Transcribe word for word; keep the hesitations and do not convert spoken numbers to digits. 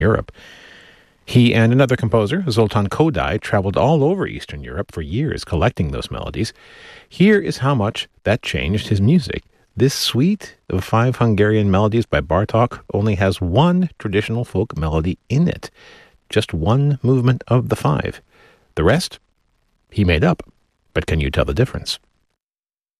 Europe. He and another composer, Zoltán Kodály, traveled all over Eastern Europe for years collecting those melodies. Here is how much that changed his music. This suite of five Hungarian melodies by Bartók only has one traditional folk melody in it. Just one movement of the five. The rest, he made up. But can you tell the difference?